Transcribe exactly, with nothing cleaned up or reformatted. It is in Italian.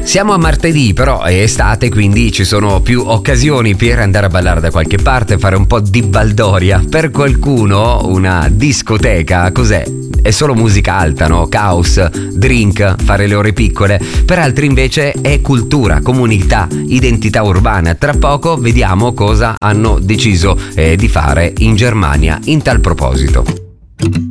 Siamo a martedì, però è estate, quindi ci sono più occasioni per andare a ballare da qualche parte, fare un po' di baldoria. Per qualcuno una discoteca cos'è? È solo musica alta, no? Caos, drink, fare le ore piccole. Per altri invece è cultura, comunità, identità urbana. Tra poco vediamo cosa hanno deciso eh, di fare in Germania in tal proposito.